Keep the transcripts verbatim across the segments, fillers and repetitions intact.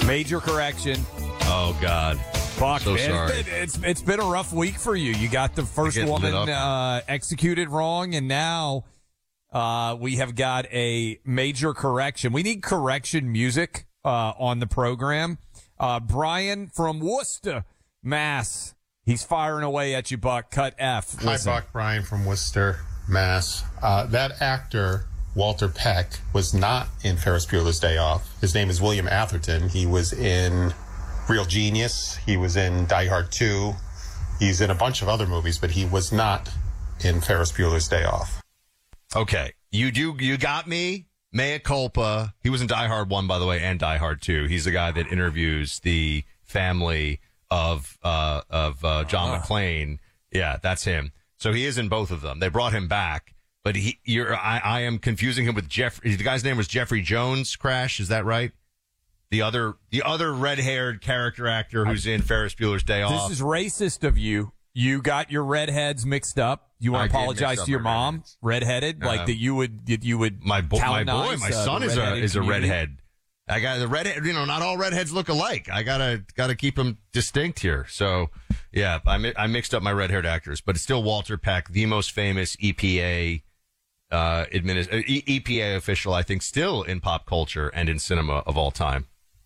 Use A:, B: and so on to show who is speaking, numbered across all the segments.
A: Major correction.
B: Oh, God.
A: Buck,
B: So
A: man,
B: sorry.
A: It's, been, it's it's been a rough week for you. You got the first
B: I get lit
A: woman
B: up.
A: uh, executed wrong, and now uh, we have got a major correction. We need correction music uh, on the program. Uh, Brian from Worcester, Mass. He's firing away at you, Buck. Cut F.
C: Hi,
A: Listen.
C: Buck. Brian from Worcester, Mass. Uh, that actor, Walter Peck, was not in Ferris Bueller's Day Off. His name is William Atherton. He was in Real Genius. He was in Die Hard two. He's in a bunch of other movies, but he was not in Ferris Bueller's Day Off.
B: Okay. You do, you got me. Mea culpa. He was in Die Hard one, by the way, and Die Hard two. He's the guy that interviews the family of, uh, of, uh, John
A: Uh-huh.
B: McClane. Yeah, that's him. So he is in both of them. They brought him back, but he, you're, I, I am confusing him with Jeffrey. The guy's name was Jeffrey Jones, Crash. Is that right? The other, the other red-haired character actor who's in Ferris Bueller's Day Off.
A: This is racist of you. You got your redheads mixed up. You want
B: I
A: to
B: did
A: apologize
B: mix up
A: to your
B: my
A: mom,
B: redheads.
A: redheaded, like
B: Um,
A: that you would that you would
B: My, bo- my boy,
A: colonize,
B: my
A: uh,
B: son
A: the
B: is a
A: redheaded
B: is a
A: community.
B: redhead. I got the redhead. You know, not all redheads look alike. I gotta gotta keep them distinct here. So, yeah, I mi- I mixed up my red-haired actors, but it's still Walter Peck, the most famous E P A uh, administ- uh, E- EPA official, I think, still in pop culture and in cinema of all time.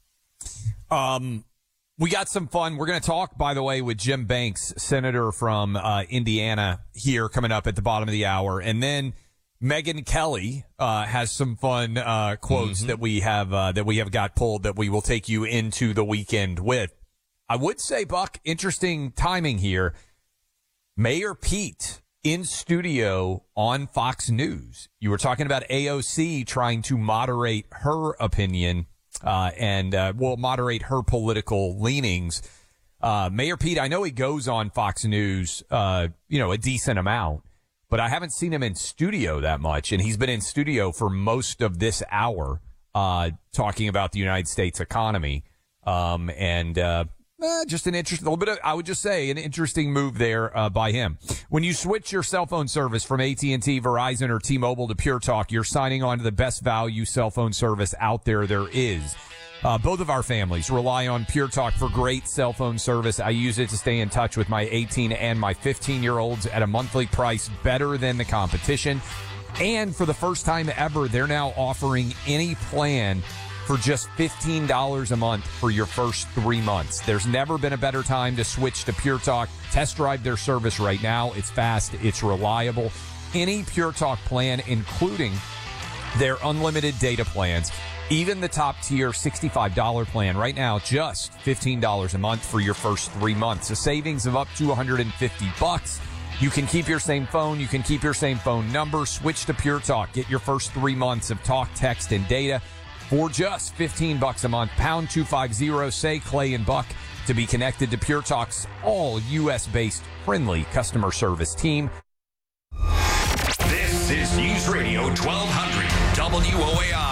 A: Um, we got some fun. We're going to talk, by the way, with Jim Banks, senator from uh, Indiana, here coming up at the bottom of the hour, and then Megyn Kelly uh, has some fun uh, quotes
B: Mm-hmm.
A: that we have uh, that we have got pulled that we will take you into the weekend with. I would say, Buck, interesting timing here. Mayor Pete in studio on Fox News. You were talking about A O C trying to moderate her opinion uh, and uh, will moderate her political leanings. Uh, Mayor Pete, I know he goes on Fox News, uh, you know, a decent amount, but I haven't seen him in studio that much. And he's been in studio for most of this hour, uh, talking about the United States economy. Um, and, uh, eh, just an interesting, a little bit of, I would just say an interesting move there, uh, by him. When you switch your cell phone service from A T and T, Verizon, or T-Mobile to Pure Talk, you're signing on to the best value cell phone service out there there is. Uh, both of our families rely on Pure Talk for great cell phone service. I use it to stay in touch with my eighteen and my fifteen year olds at a monthly price better than the competition. And for the first time ever, they're now offering any plan for just fifteen dollars a month for your first three months. There's never been a better time to switch to Pure Talk. Test drive their service right now. It's fast. It's reliable. Any Pure Talk plan, including their unlimited data plans, even the top tier sixty-five dollars plan right now, just fifteen dollars a month for your first three months. A savings of up to one hundred fifty bucks. You can keep your same phone. You can keep your same phone number. Switch to Pure Talk. Get your first three months of talk, text, and data for just fifteen bucks a month. Pound two fifty, say Clay and Buck to be connected to Pure Talk's all U S based friendly customer service team.
D: This is News Radio twelve hundred W O A I.